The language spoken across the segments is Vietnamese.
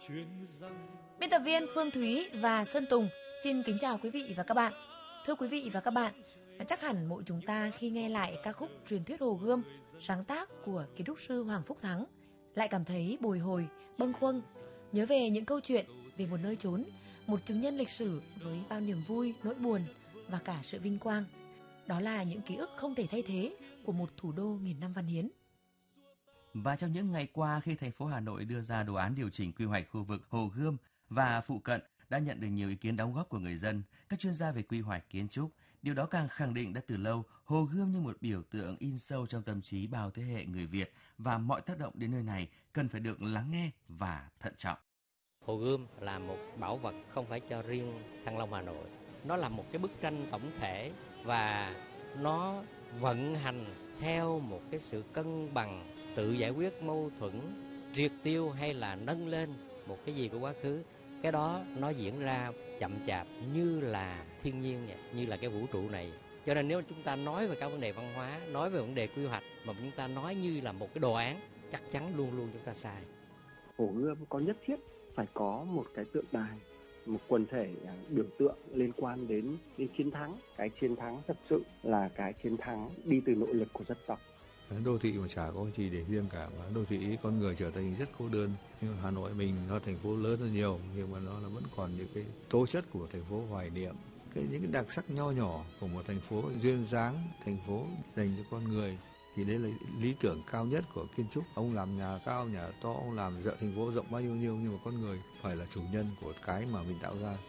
Biên tập viên Phương Thúy và Sơn Tùng xin kính chào quý vị và các bạn. Thưa quý vị và các bạn, chắc hẳn mỗi chúng ta khi nghe lại ca khúc Truyền thuyết Hồ Gươm, sáng tác của kiến trúc sư Hoàng Phúc Thắng, lại cảm thấy bồi hồi, bâng khuâng, nhớ về những câu chuyện về một nơi chốn, một chứng nhân lịch sử với bao niềm vui, nỗi buồn và cả sự vinh quang. Đó là những ký ức không thể thay thế của một thủ đô nghìn năm văn hiến. Và trong những ngày qua, khi thành phố Hà Nội đưa ra đồ án điều chỉnh quy hoạch khu vực Hồ Gươm và phụ cận đã nhận được nhiều ý kiến đóng góp của người dân, các chuyên gia về quy hoạch kiến trúc. Điều đó càng khẳng định đã từ lâu, Hồ Gươm như một biểu tượng in sâu trong tâm trí bao thế hệ người Việt, và mọi tác động đến nơi này cần phải được lắng nghe và thận trọng. Hồ Gươm là một bảo vật không phải cho riêng Thăng Long Hà Nội. Nó là một cái bức tranh tổng thể và nó vận hành theo một cái sự cân bằng, tự giải quyết mâu thuẫn, triệt tiêu hay là nâng lên một cái gì của quá khứ. Cái đó nó diễn ra chậm chạp như là thiên nhiên vậy, như là cái vũ trụ này. Cho nên nếu chúng ta nói về các vấn đề văn hóa, nói về vấn đề quy hoạch mà chúng ta nói như là một cái đồ án, chắc chắn luôn luôn chúng ta sai. Hồ Gươm có nhất thiết phải có một cái tượng đài, một quần thể biểu tượng liên quan đến chiến thắng. Cái chiến thắng thật sự là cái chiến thắng đi từ nội lực của dân tộc. Đô thị mà chả có gì để riêng cả, mà đô thị con người trở thành rất cô đơn. Nhưng Hà Nội mình nó thành phố lớn hơn nhiều, nhưng mà nó là vẫn còn những cái tố chất của thành phố hoài niệm, những cái đặc sắc nho nhỏ của một thành phố duyên dáng, thành phố dành cho con người. Thì đấy là lý tưởng cao nhất của kiến trúc. Ông làm nhà cao, nhà to, ông làm thành phố rộng bao nhiêu, nhưng mà con người phải là chủ nhân của cái mà mình tạo ra.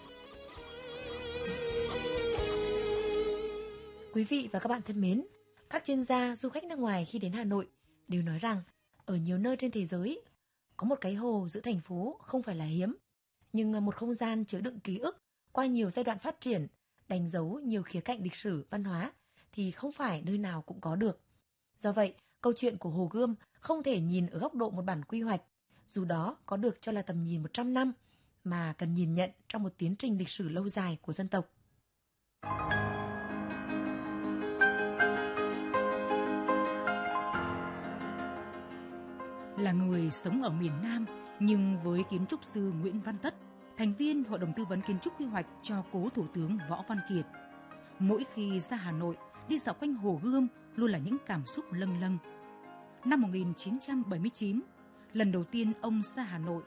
Quý vị và các bạn thân mến, các chuyên gia, du khách nước ngoài khi đến Hà Nội đều nói rằng ở nhiều nơi trên thế giới có một cái hồ giữa thành phố không phải là hiếm, nhưng một không gian chứa đựng ký ức qua nhiều giai đoạn phát triển, đánh dấu nhiều khía cạnh lịch sử, văn hóa thì không phải nơi nào cũng có được. Do vậy, câu chuyện của Hồ Gươm không thể nhìn ở góc độ một bản quy hoạch, dù đó có được cho là tầm nhìn 100 năm, mà cần nhìn nhận trong một tiến trình lịch sử lâu dài của dân tộc. Là người sống ở miền Nam, nhưng với kiến trúc sư Nguyễn Văn Tất, thành viên Hội đồng tư vấn kiến trúc quy hoạch cho cố Thủ tướng Võ Văn Kiệt, mỗi khi ra Hà Nội, đi dạo quanh Hồ Gươm luôn là những cảm xúc lâng lâng. Năm 1979, lần đầu tiên ông ra Hà Nội,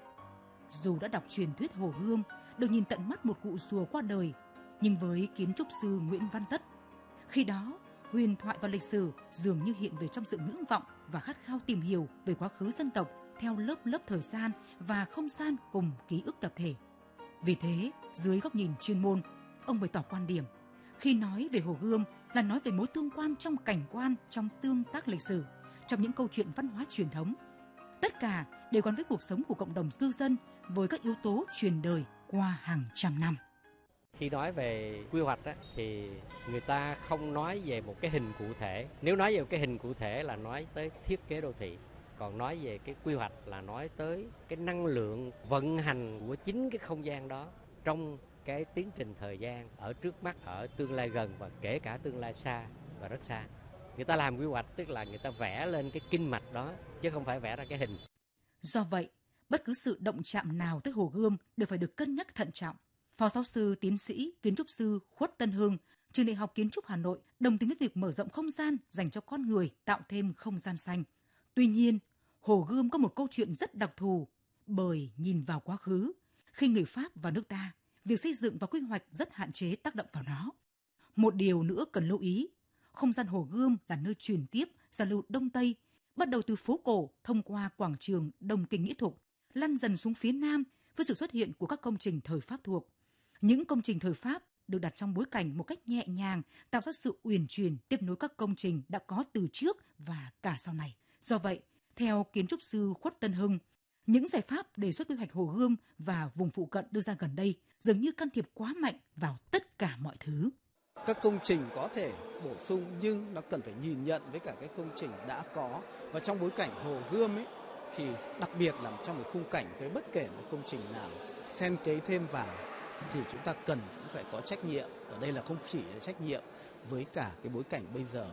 dù đã đọc truyền thuyết Hồ Gươm, được nhìn tận mắt một cụ rùa qua đời, nhưng với kiến trúc sư Nguyễn Văn Tất, khi đó huyền thoại và lịch sử dường như hiện về trong sự ngưỡng vọng và khát khao tìm hiểu về quá khứ dân tộc theo lớp lớp thời gian và không gian cùng ký ức tập thể. Vì thế, dưới góc nhìn chuyên môn, ông bày tỏ quan điểm khi nói về Hồ Gươm là nói về mối tương quan trong cảnh quan, trong tương tác lịch sử, trong những câu chuyện văn hóa truyền thống. Tất cả đều gắn với cuộc sống của cộng đồng cư dân với các yếu tố truyền đời qua hàng trăm năm. Khi nói về quy hoạch á, thì người ta không nói về một cái hình cụ thể. Nếu nói về một cái hình cụ thể là nói tới thiết kế đô thị. Còn nói về cái quy hoạch là nói tới cái năng lượng vận hành của chính cái không gian đó trong cái tiến trình thời gian ở trước mắt, ở tương lai gần và kể cả tương lai xa và rất xa. Người ta làm quy hoạch tức là người ta vẽ lên cái kinh mạch đó chứ không phải vẽ ra cái hình. Do vậy, bất cứ sự động chạm nào tới Hồ Gươm đều phải được cân nhắc thận trọng. Phó giáo sư, tiến sĩ, kiến trúc sư Khuất Tân Hưng, Trường Đại học Kiến trúc Hà Nội đồng tình với việc mở rộng không gian dành cho con người, tạo thêm không gian xanh. Tuy nhiên, Hồ Gươm có một câu chuyện rất đặc thù, bởi nhìn vào quá khứ, khi người Pháp vào nước ta, việc xây dựng và quy hoạch rất hạn chế tác động vào nó. Một điều nữa cần lưu ý, không gian Hồ Gươm là nơi truyền tiếp giao lưu Đông Tây, bắt đầu từ phố cổ thông qua quảng trường Đồng Kinh Nghĩa Thục, lăn dần xuống phía Nam với sự xuất hiện của các công trình thời Pháp thuộc. Những công trình thời Pháp được đặt trong bối cảnh một cách nhẹ nhàng, tạo ra sự uyển chuyển tiếp nối các công trình đã có từ trước và cả sau này. Do vậy, theo kiến trúc sư Khuất Tân Hưng, những giải pháp đề xuất quy hoạch Hồ Gươm và vùng phụ cận đưa ra gần đây dường như can thiệp quá mạnh vào tất cả mọi thứ. Các công trình có thể bổ sung nhưng nó cần phải nhìn nhận với cả cái công trình đã có. Và trong bối cảnh Hồ Gươm ấy, thì đặc biệt là trong một khung cảnh với bất kể một công trình nào xen kẽ thêm vào thì chúng ta cần cũng phải có trách nhiệm. Ở đây là không chỉ là trách nhiệm với cả cái bối cảnh bây giờ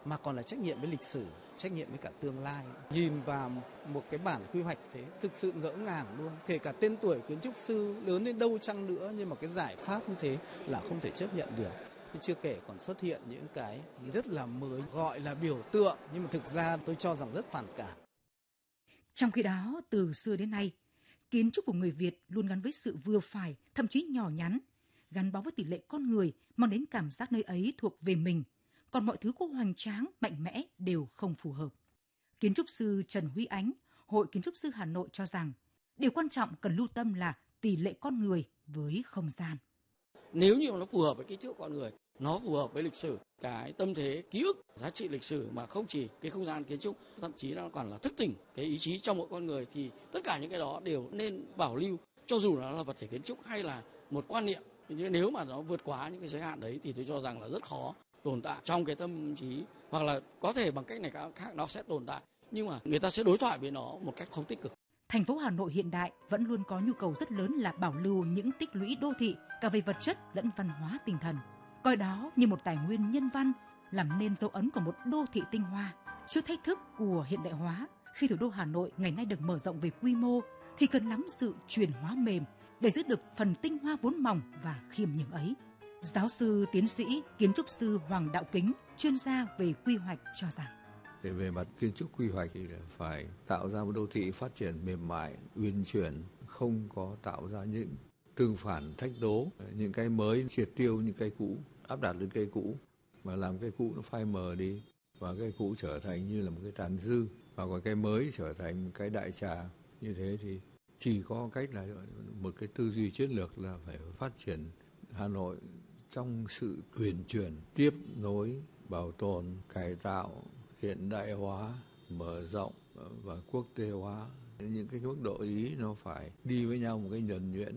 mà còn là trách nhiệm với lịch sử, trách nhiệm với cả tương lai. Nhìn vào một cái bản quy hoạch thế thực sự ngỡ ngàng luôn. Kể cả tên tuổi kiến trúc sư lớn đến đâu chăng nữa, nhưng mà cái giải pháp như thế là không thể chấp nhận được. Chưa kể còn xuất hiện những cái rất là mới, gọi là biểu tượng, nhưng mà thực ra tôi cho rằng rất phản cảm. Trong khi đó, từ xưa đến nay, kiến trúc của người Việt luôn gắn với sự vừa phải, thậm chí nhỏ nhắn, gắn bó với tỷ lệ con người, mang đến cảm giác nơi ấy thuộc về mình, còn mọi thứ có hoành tráng, mạnh mẽ đều không phù hợp. Kiến trúc sư Trần Huy Ánh, Hội Kiến trúc sư Hà Nội cho rằng, điều quan trọng cần lưu tâm là tỷ lệ con người với không gian. Nếu như nó phù hợp với kích thước con người, nó phù hợp với lịch sử, cái tâm thế, ký ức, giá trị lịch sử mà không chỉ cái không gian kiến trúc, thậm chí nó còn là thức tỉnh cái ý chí trong mỗi con người, thì tất cả những cái đó đều nên bảo lưu, cho dù nó là vật thể kiến trúc hay là một quan niệm. Nếu mà nó vượt quá những cái giới hạn đấy thì tôi cho rằng là rất khó tồn tại trong cái tâm trí, hoặc là có thể bằng cách này khác nó sẽ tồn tại, nhưng mà người ta sẽ đối thoại với nó một cách không tích cực. Thành phố Hà Nội hiện đại vẫn luôn có nhu cầu rất lớn là bảo lưu những tích lũy đô thị cả về vật chất lẫn văn hóa tinh thần, coi đó như một tài nguyên nhân văn, làm nên dấu ấn của một đô thị tinh hoa. Trước thách thức của hiện đại hóa, khi thủ đô Hà Nội ngày nay được mở rộng về quy mô, thì cần lắm sự chuyển hóa mềm để giữ được phần tinh hoa vốn mỏng và khiêm nhường ấy. Giáo sư tiến sĩ kiến trúc sư Hoàng Đạo Kính, chuyên gia về quy hoạch cho rằng, về mặt kiến trúc quy hoạch thì phải tạo ra một đô thị phát triển mềm mại, uyển chuyển, không có tạo ra những tương phản thách đố, những cái mới triệt tiêu những cái cũ, áp đặt lên cái cũ, mà làm cái cũ nó phai mờ đi, và cái cũ trở thành như là một cái tàn dư, và còn cái mới trở thành một cái đại trà. Như thế thì chỉ có cách là một cái tư duy chiến lược là phải phát triển Hà Nội trong sự uyển chuyển, tiếp nối, bảo tồn, cải tạo, hiện đại hóa, mở rộng và quốc tế hóa. Những cái mức độ ý nó phải đi với nhau một cái nhuần nhuyễn.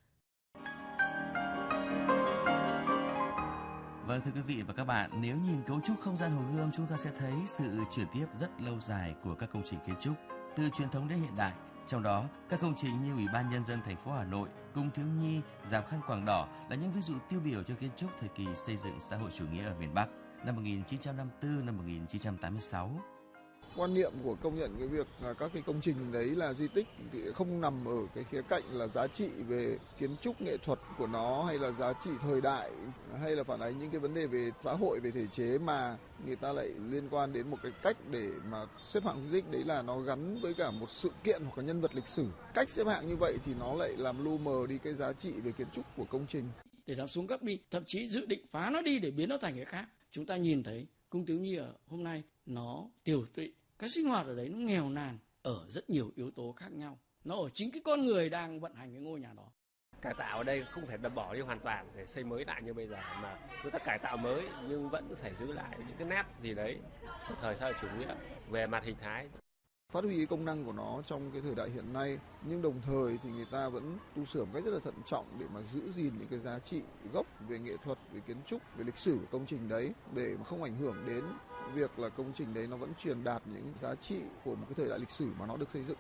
Vâng, thưa quý vị và các bạn, nếu nhìn cấu trúc không gian Hồ Gươm, chúng ta sẽ thấy sự chuyển tiếp rất lâu dài của các công trình kiến trúc, từ truyền thống đến hiện đại. Trong đó, các công trình như Ủy ban Nhân dân thành phố Hà Nội, Cung Thiếu Nhi, Rạp Khăn Quàng Đỏ là những ví dụ tiêu biểu cho kiến trúc thời kỳ xây dựng xã hội chủ nghĩa ở miền Bắc năm 1954, năm 1986. Quan niệm của công nhận cái việc các cái công trình đấy là di tích thì không nằm ở cái khía cạnh là giá trị về kiến trúc nghệ thuật của nó, hay là giá trị thời đại, hay là phản ánh những cái vấn đề về xã hội, về thể chế, mà người ta lại liên quan đến một cái cách để mà xếp hạng di tích, đấy là nó gắn với cả một sự kiện hoặc là nhân vật lịch sử. Cách xếp hạng như vậy thì nó lại làm lu mờ đi cái giá trị về kiến trúc của công trình. Để làm xuống cấp đi, thậm chí dự định phá nó đi để biến nó thành cái khác. Chúng ta nhìn thấy Cung Thiếu Nhi ở hôm nay nó tiều tụy. Cái sinh hoạt ở đấy nó nghèo nàn ở rất nhiều yếu tố khác nhau. Nó ở chính cái con người đang vận hành cái ngôi nhà đó. Cải tạo ở đây không phải đập bỏ đi hoàn toàn để xây mới lại như bây giờ, mà chúng ta cải tạo mới nhưng vẫn phải giữ lại những cái nét gì đấy của thời xã hội chủ nghĩa về mặt hình thái. Phát huy công năng của nó trong cái thời đại hiện nay, nhưng đồng thời thì người ta vẫn tu sửa một cách rất là thận trọng để mà giữ gìn những cái giá trị gốc về nghệ thuật, về kiến trúc, về lịch sử của công trình đấy, để mà không ảnh hưởng đến việc là công trình đấy nó vẫn truyền đạt những giá trị của một cái thời đại lịch sử mà nó được xây dựng.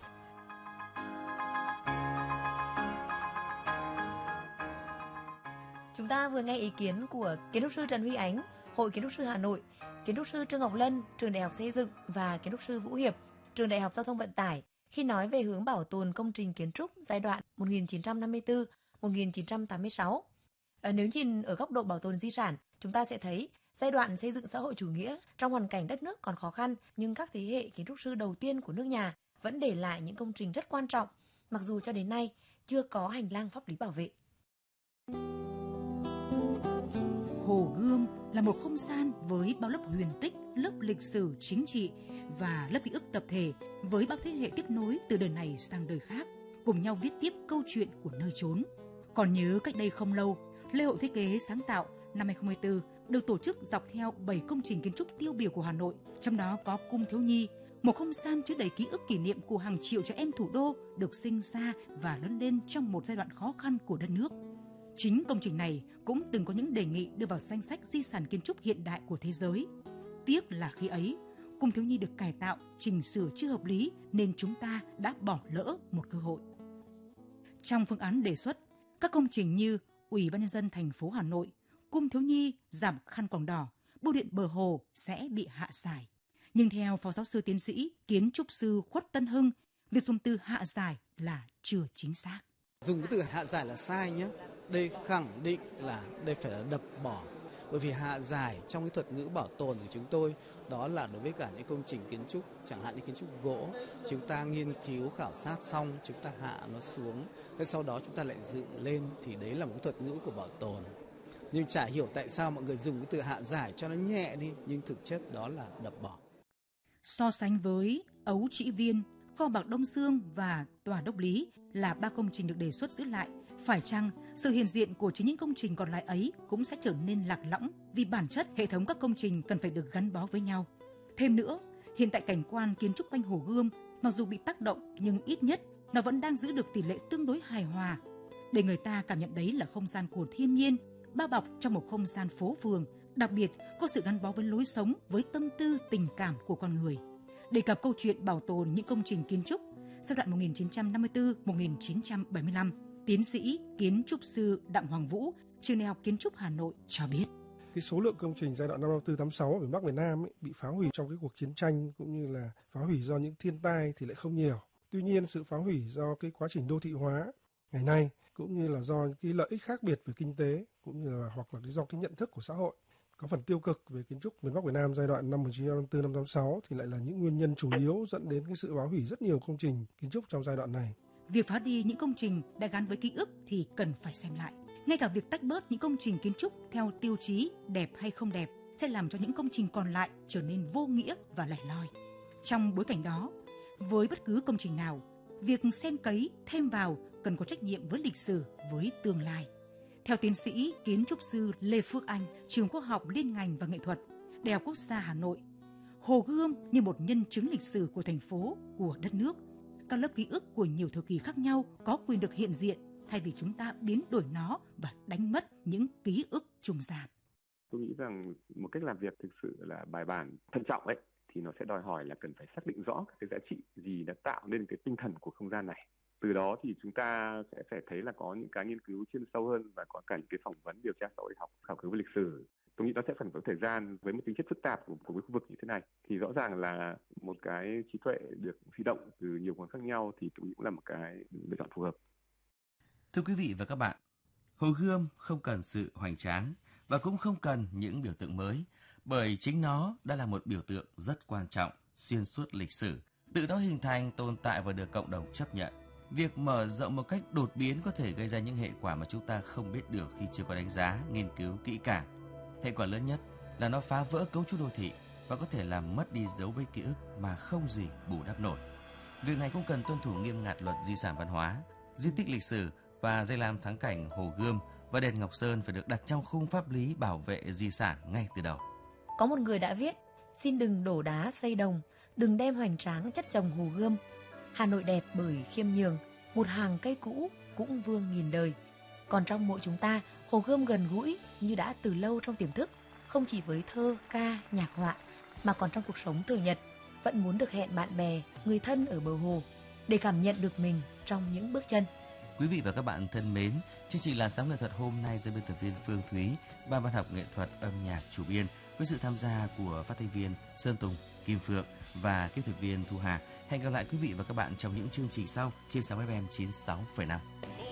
Chúng ta vừa nghe ý kiến của kiến trúc sư Trần Huy Ánh, Hội Kiến trúc sư Hà Nội, kiến trúc sư Trương Ngọc Lân, Trường Đại học Xây dựng và kiến trúc sư Vũ Hiệp, Trường Đại học Giao thông Vận tải khi nói về hướng bảo tồn công trình kiến trúc giai đoạn 1954-1986. Nếu nhìn ở góc độ bảo tồn di sản, chúng ta sẽ thấy giai đoạn xây dựng xã hội chủ nghĩa trong hoàn cảnh đất nước còn khó khăn, nhưng các thế hệ kiến trúc sư đầu tiên của nước nhà vẫn để lại những công trình rất quan trọng, mặc dù cho đến nay chưa có hành lang pháp lý bảo vệ. Hồ Gươm là một không gian với bao lớp huyền tích, lớp lịch sử chính trị và lớp ký ức tập thể với bao thế hệ tiếp nối từ đời này sang đời khác, cùng nhau viết tiếp câu chuyện của nơi chốn. Còn nhớ cách đây không lâu, lễ hội thiết kế sáng tạo năm 2024 được tổ chức dọc theo 7 công trình kiến trúc tiêu biểu của Hà Nội, trong đó có Cung Thiếu Nhi, một không gian chứa đầy ký ức kỷ niệm của hàng triệu trẻ em thủ đô được sinh ra và lớn lên trong một giai đoạn khó khăn của đất nước. Chính công trình này cũng từng có những đề nghị đưa vào danh sách di sản kiến trúc hiện đại của thế giới. Tiếc là khi ấy, Cung Thiếu Nhi được cải tạo, chỉnh sửa chưa hợp lý nên chúng ta đã bỏ lỡ một cơ hội. Trong phương án đề xuất, các công trình như Ủy ban Nhân dân thành phố Hà Nội, Cung Thiếu Nhi, Rạp Khăn Quàng Đỏ bưu điện bờ hồ sẽ bị hạ giải. Nhưng theo Phó Giáo sư Tiến sĩ Kiến trúc sư Khuất Tân Hưng, việc dùng từ hạ giải là chưa chính xác. Dùng cái từ hạ giải là sai nhé. Đây khẳng định là đây phải là đập bỏ. Bởi vì hạ giải trong cái thuật ngữ bảo tồn của chúng tôi đó là đối với cả những công trình kiến trúc, chẳng hạn như kiến trúc gỗ, chúng ta nghiên cứu khảo sát xong, chúng ta hạ nó xuống, thế sau đó chúng ta lại dựng lên, thì đấy là một thuật ngữ của bảo tồn. Nhưng chả hiểu tại sao mọi người dùng cái từ hạ giải cho nó nhẹ đi, nhưng thực chất đó là đập bỏ. So sánh với Ấu Trĩ Viên, Kho bạc Đông Dương và Tòa Đốc Lý là 3 công trình được đề xuất giữ lại, phải chăng sự hiện diện của chính những công trình còn lại ấy cũng sẽ trở nên lạc lõng vì bản chất hệ thống các công trình cần phải được gắn bó với nhau. Thêm nữa, hiện tại cảnh quan kiến trúc quanh Hồ Gươm mặc dù bị tác động nhưng ít nhất nó vẫn đang giữ được tỷ lệ tương đối hài hòa, để người ta cảm nhận đấy là không gian của thiên nhiên, bao bọc trong một không gian phố phường, đặc biệt có sự gắn bó với lối sống, với tâm tư tình cảm của con người. Đề cập câu chuyện bảo tồn những công trình kiến trúc giai đoạn 1954-1975, tiến sĩ kiến trúc sư Đặng Hoàng Vũ, Trường Đại học Kiến trúc Hà Nội cho biết. Cái số lượng công trình giai đoạn năm 54-86 ở miền Bắc Việt Nam ấy, bị phá hủy trong cái cuộc chiến tranh cũng như là phá hủy do những thiên tai thì lại không nhiều. Tuy nhiên sự phá hủy do cái quá trình đô thị hóa ngày nay cũng như là do cái lợi ích khác biệt về kinh tế cũng như là hoặc là do cái nhận thức của xã hội có phần tiêu cực về kiến trúc miền Bắc Việt Nam giai đoạn năm 1954-1986 thì lại là những nguyên nhân chủ yếu dẫn đến cái sự phá hủy rất nhiều công trình kiến trúc trong giai đoạn này. Việc phá đi những công trình đã gắn với ký ức thì cần phải xem lại. Ngay cả việc tách bớt những công trình kiến trúc theo tiêu chí đẹp hay không đẹp sẽ làm cho những công trình còn lại trở nên vô nghĩa và lẻ loi. Trong bối cảnh đó, với bất cứ công trình nào, việc xen cấy thêm vào cần có trách nhiệm với lịch sử, với tương lai. Theo tiến sĩ kiến trúc sư Lê Phước Anh, Trường Khoa học Liên ngành và Nghệ thuật, Đại học Quốc gia Hà Nội, Hồ Gươm như một nhân chứng lịch sử của thành phố, của đất nước. Các lớp ký ức của nhiều thời kỳ khác nhau có quyền được hiện diện thay vì chúng ta biến đổi nó và đánh mất những ký ức trùng giảm. Tôi nghĩ rằng một cách làm việc thực sự là bài bản, thận trọng ấy, thì nó sẽ đòi hỏi là cần phải xác định rõ các cái giá trị gì đã tạo nên cái tinh thần của không gian này. Từ đó thì chúng ta sẽ phải thấy là có những cái nghiên cứu chuyên sâu hơn và có cả những cái phỏng vấn điều tra xã hội học, khảo cứu về lịch sử. Tôi nghĩ nó sẽ cần có thời gian với một tính chất phức tạp của cái khu vực như thế này. Thì rõ ràng là một cái trí tuệ được huy động từ nhiều nguồn khác nhau thì tôi nghĩ cũng là một cái lựa chọn phù hợp. Thưa quý vị và các bạn, Hồ Gươm không cần sự hoành tráng và cũng không cần những biểu tượng mới, bởi chính nó đã là một biểu tượng rất quan trọng xuyên suốt lịch sử, tự nó hình thành, tồn tại và được cộng đồng chấp nhận. Việc mở rộng một cách đột biến có thể gây ra những hệ quả mà chúng ta không biết được khi chưa có đánh giá, nghiên cứu kỹ càng. Hệ quả lớn nhất là nó phá vỡ cấu trúc đô thị và có thể làm mất đi dấu vết ký ức mà không gì bù đắp nổi. Việc này cũng cần tuân thủ nghiêm ngặt luật di sản văn hóa, di tích lịch sử và danh lam thắng cảnh Hồ Gươm và đền Ngọc Sơn phải được đặt trong khung pháp lý bảo vệ di sản ngay từ đầu. Có một người đã viết: xin đừng đổ đá xây đồng, đừng đem hoành tráng chất chồng Hồ Gươm. Hà Nội đẹp bởi khiêm nhường, một hàng cây cũ cũng vương nghìn đời. Còn trong mỗi chúng ta, Hồ Gươm gần gũi như đã từ lâu trong tiềm thức, không chỉ với thơ, ca, nhạc họa, mà còn trong cuộc sống thường nhật, vẫn muốn được hẹn bạn bè, người thân ở bờ hồ để cảm nhận được mình trong những bước chân. Quý vị và các bạn thân mến, chương trình Làn Sóng Nghệ thuật hôm nay do biên tập viên Phương Thúy, Ban văn học nghệ thuật âm nhạc chủ biên với sự tham gia của phát thanh viên Sơn Tùng, Kim Phượng và kỹ thuật viên Thu Hà. Hẹn gặp lại quý vị và các bạn trong những chương trình sau trên sóng FM 96,5.